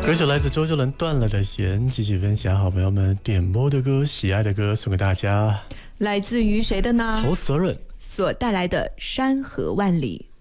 歌手来自周杰伦，断了的弦，继续分享好朋友们点播的歌，喜爱的歌送给大家。 来自于谁的呢？ 侯泽润所带来的山河万里。